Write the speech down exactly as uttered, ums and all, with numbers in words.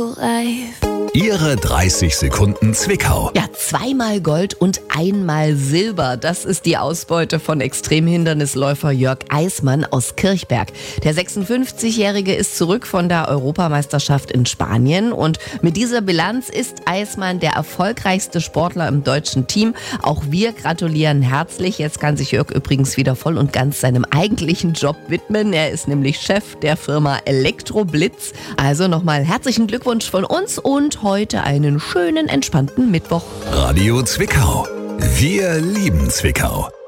Ihre dreißig Sekunden Zwickau. Ja, zweimal Gold und einmal Silber. Das ist die Ausbeute von Extremhindernisläufer Jörg Eismann aus Kirchberg. Der sechsundfünfzigjährige ist zurück von der Europameisterschaft in Spanien. Und mit dieser Bilanz ist Eismann der erfolgreichste Sportler im deutschen Team. Auch wir gratulieren herzlich. Jetzt kann sich Jörg übrigens wieder voll und ganz seinem eigentlichen Job widmen. Er ist nämlich Chef der Firma Elektroblitz. Also nochmal herzlichen Glückwunsch von uns und heute einen schönen, entspannten Mittwoch. Radio Zwickau. Wir lieben Zwickau.